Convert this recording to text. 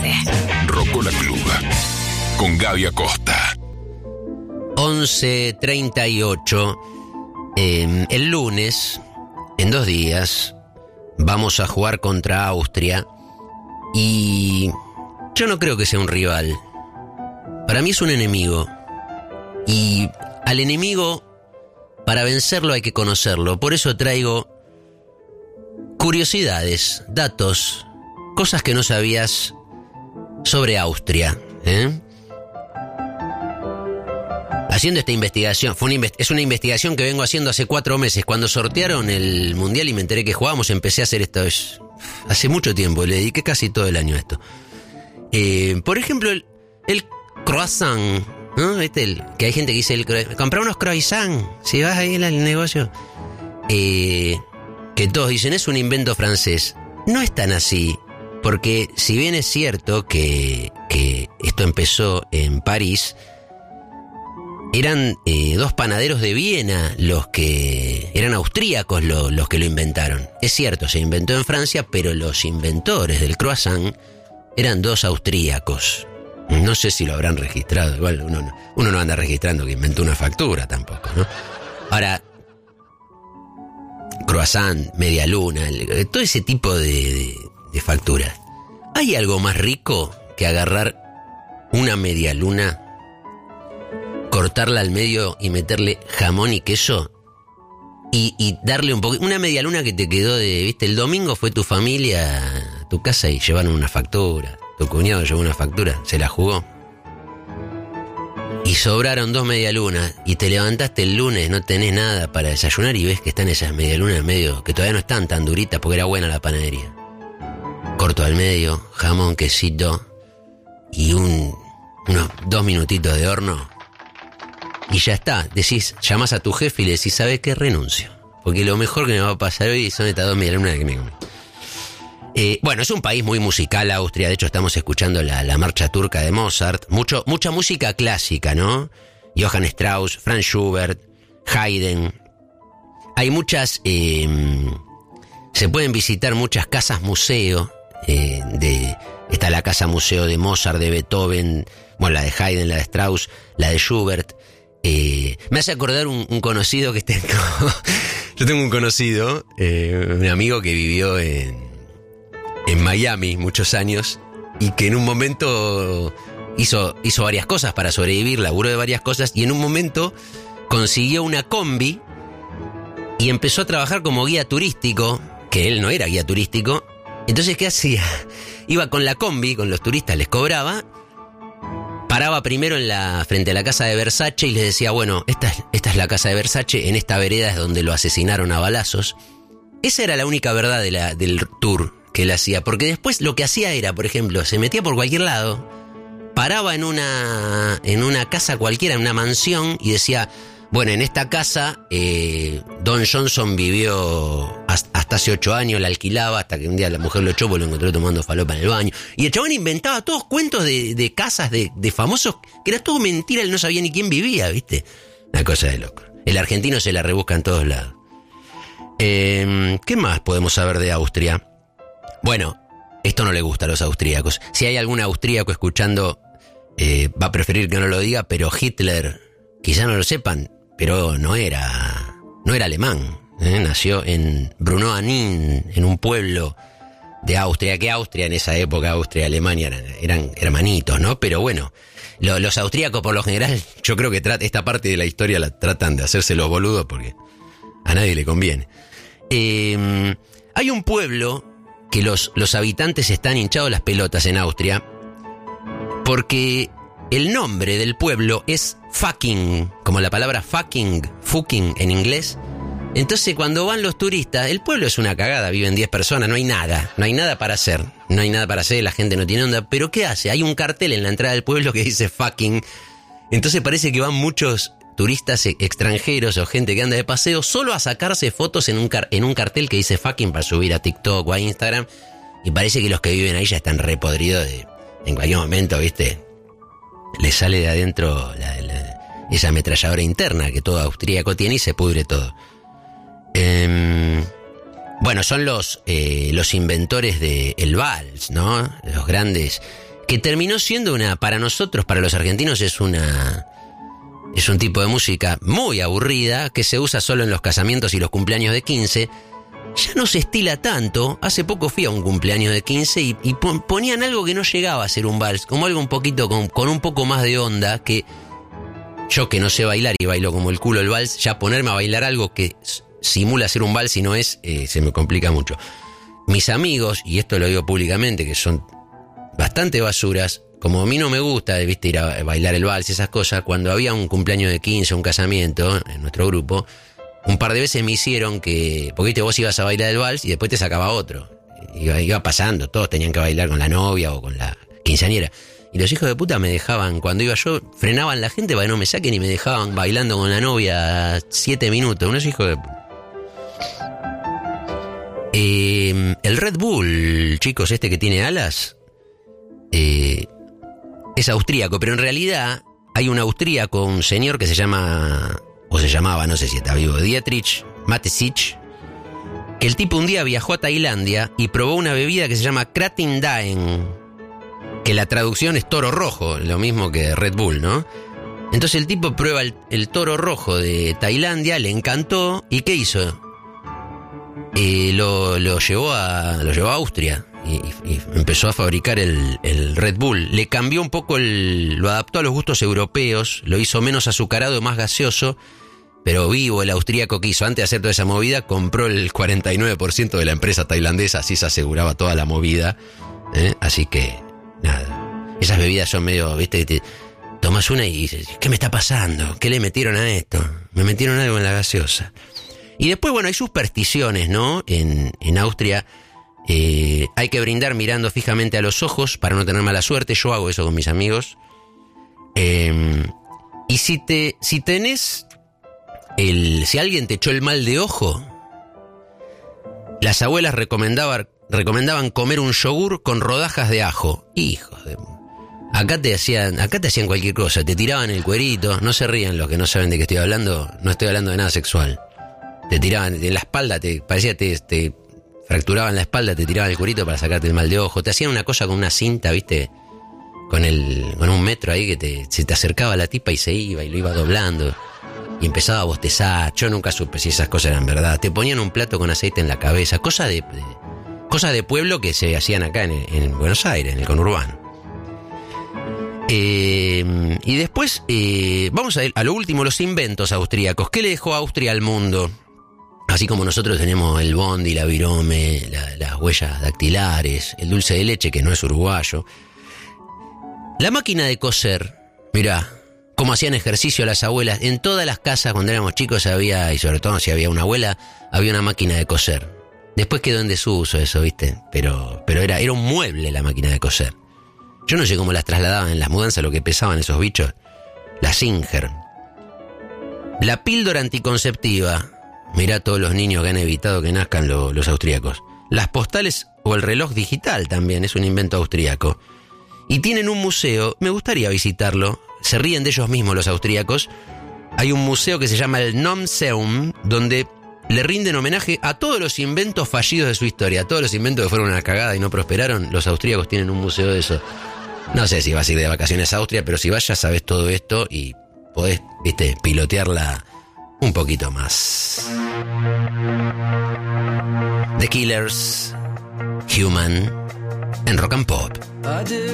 tarde. Rocola Club con Gaby Acosta. 11:38. El lunes, en 2 días, vamos a jugar contra Austria. Y yo no creo que sea un rival. Para mí es un enemigo. Y al enemigo, para vencerlo hay que conocerlo. Por eso traigo curiosidades, datos, cosas que no sabías sobre Austria. Haciendo esta investigación, es una investigación que vengo haciendo hace 4 meses. Cuando sortearon el Mundial y me enteré que jugábamos, empecé a hacer esto hace mucho tiempo. Le dediqué casi todo el año a esto. Por ejemplo, el croissant, ¿no? Que hay gente que dice, comprar unos croissants, si vas ahí al negocio. Que todos dicen, es un invento francés. No es tan así, porque si bien es cierto que esto empezó en París, eran 2 panaderos de Viena los que eran austríacos los que lo inventaron. Es cierto, se inventó en Francia, pero los inventores del croissant eran 2 austríacos. No sé si lo habrán registrado. Igual uno no anda registrando que inventó una factura tampoco, ¿no? Ahora, croissant, media luna, todo ese tipo de facturas. ¿Hay algo más rico que agarrar una media luna, cortarla al medio y meterle jamón y queso y darle un poquito, una media luna que te quedó viste, el domingo fue tu familia a tu casa y llevaron una factura, tu cuñado llevó una factura, se la jugó y sobraron 2 medialunas y te levantaste el lunes, no tenés nada para desayunar y ves que están esas medialunas en medio, que todavía no están tan duritas porque era buena la panadería. Corto al medio, jamón, quesito y unos 2 minutitos de horno. Y ya está, llamás a tu jefe y le decís, ¿sabes qué? Renuncio. Porque lo mejor que me va a pasar hoy son estas 2 medialunas que me comí. Bueno, es un país muy musical, Austria. De hecho, estamos escuchando la marcha turca de Mozart. Mucha música clásica, ¿no? Johann Strauss, Franz Schubert, Haydn. Hay muchas... se pueden visitar muchas casas museo. Está la casa museo de Mozart, de Beethoven, bueno, la de Haydn, la de Strauss, la de Schubert. Me hace acordar un conocido que tengo. Yo tengo un conocido, un amigo que vivió en Miami muchos años y que en un momento hizo varias cosas para sobrevivir, laburó de varias cosas y en un momento consiguió una combi y empezó a trabajar como guía turístico, que él no era guía turístico. Entonces, ¿qué hacía? Iba con la combi, con los turistas, les cobraba. Paraba primero frente a la casa de Versace y les decía, bueno, esta es la casa de Versace, en esta vereda es donde lo asesinaron a balazos. Esa era la única verdad del tour que él hacía, porque después lo que hacía era, por ejemplo, se metía por cualquier lado, paraba en una casa cualquiera, en una mansión, y decía, bueno, en esta casa Don Johnson vivió hasta hace 8 años, la alquilaba hasta que un día la mujer lo echó porque lo encontró tomando falopa en el baño. Y el chabón inventaba todos cuentos de casas de famosos, que era todo mentira, él no sabía ni quién vivía, ¿viste? Una cosa de loco. El argentino se la rebusca en todos lados. ¿Qué más podemos saber de Austria? Bueno, esto no le gusta a los austríacos. Si hay algún austríaco escuchando, va a preferir que no lo diga, pero Hitler, quizá no lo sepan, pero no era alemán. Nació en Bruno-Anin, en un pueblo de Austria, que Austria en esa época, Austria y Alemania eran hermanitos, ¿no? Pero bueno, los austríacos por lo general, yo creo que esta parte de la historia la tratan de hacerse los boludos porque a nadie le conviene. Hay un pueblo que los habitantes están hinchados las pelotas en Austria porque el nombre del pueblo es fucking, como la palabra fucking en inglés. Entonces cuando van los turistas, el pueblo es una cagada, viven 10 personas, no hay nada para hacer, la gente no tiene onda, pero ¿qué hace? Hay un cartel en la entrada del pueblo que dice fucking, entonces parece que van muchos turistas extranjeros o gente que anda de paseo solo a sacarse fotos en un cartel que dice fucking para subir a TikTok o a Instagram, y parece que los que viven ahí ya están repodridos en cualquier momento, ¿viste? Les sale de adentro esa ametralladora interna que todo austríaco tiene y se pudre todo. Bueno, son los inventores del vals, ¿no? Los grandes. que terminó siendo para nosotros, para los argentinos, es un tipo de música muy aburrida, que se usa solo en los casamientos y los cumpleaños de 15. Ya no se estila tanto. Hace poco fui a un cumpleaños de 15 y ponían algo que no llegaba a ser un vals, como algo un poquito con un poco más de onda, que yo, que no sé bailar y bailo como el culo el vals, ya ponerme a bailar algo que simula ser un vals y no es, se me complica mucho. Mis amigos, y esto lo digo públicamente, que son bastante basuras, como a mí no me gusta, viste, ir a bailar el vals y esas cosas, cuando había un cumpleaños de 15, un casamiento en nuestro grupo, un par de veces me hicieron que, porque viste, vos ibas a bailar el vals y después te sacaba otro. Iba pasando, todos tenían que bailar con la novia o con la quinceañera. Y los hijos de puta me dejaban, cuando iba yo, frenaban la gente para que no me saquen y me dejaban bailando con la novia 7 minutos. Unos hijos de puta. El Red Bull, chicos, este que tiene alas, es austríaco, pero en realidad hay un austríaco, un señor que se llama, o se llamaba, no sé si está vivo, Dietrich Mateschitz, que el tipo un día viajó a Tailandia y probó una bebida que se llama Kratin Daeng, que la traducción es toro rojo, lo mismo que Red Bull, ¿no? Entonces el tipo prueba el toro rojo de Tailandia, le encantó, ¿y qué hizo? Lo llevó a Austria y empezó a fabricar el Red Bull. Le cambió un poco, lo adaptó a los gustos europeos, lo hizo menos azucarado, más gaseoso, pero vivo. El austríaco que hizo antes de hacer toda esa movida, compró el 49% de la empresa tailandesa, así se aseguraba toda la movida, así que nada, esas bebidas son medio, viste, te tomas una y dices, ¿qué me está pasando? ¿Qué le metieron a esto? Me metieron algo en la gaseosa. Y después, bueno, hay supersticiones, ¿no? En Austria hay que brindar mirando fijamente a los ojos para no tener mala suerte. Yo hago eso con mis amigos. Y si tenés si alguien te echó el mal de ojo, las abuelas recomendaban comer un yogur con rodajas de ajo. Hijos de... Acá te hacían cualquier cosa, te tiraban el cuerito. No se rían los que no saben de qué estoy hablando. No estoy hablando de nada sexual. Te tiraban en la espalda, parecía te fracturaban la espalda, te tiraban el curito para sacarte el mal de ojo. Te hacían una cosa con una cinta, ¿viste? Con un metro ahí que se te acercaba la tipa y se iba y lo iba doblando. Y empezaba a bostezar. Yo nunca supe si esas cosas eran verdad. Te ponían un plato con aceite en la cabeza. Cosas de pueblo que se hacían acá en Buenos Aires, en el conurbano. Y después vamos a lo último, los inventos austríacos. ¿Qué le dejó Austria al mundo? Así como nosotros tenemos el bondi, la virome, las huellas dactilares, el dulce de leche, que no es uruguayo. La máquina de coser, mirá, cómo hacían ejercicio las abuelas. En todas las casas cuando éramos chicos había, y sobre todo si había una abuela, había una máquina de coser. Después quedó en desuso eso, ¿viste? Pero era un mueble la máquina de coser. Yo no sé cómo las trasladaban en las mudanzas, lo que pesaban esos bichos. La Singer. La píldora anticonceptiva. Mirá todos los niños que han evitado que nazcan los austríacos. Las postales o el reloj digital también es un invento austríaco. Y tienen un museo, me gustaría visitarlo. Se ríen de ellos mismos los austríacos. Hay un museo que se llama el Nomseum, donde le rinden homenaje a todos los inventos fallidos de su historia. A todos los inventos que fueron una cagada y no prosperaron. Los austríacos tienen un museo de eso. No sé si vas a ir de vacaciones a Austria, pero si vas ya sabes todo esto y podés, viste, pilotearla un poquito más. The Killers, Human, en Rock and Pop.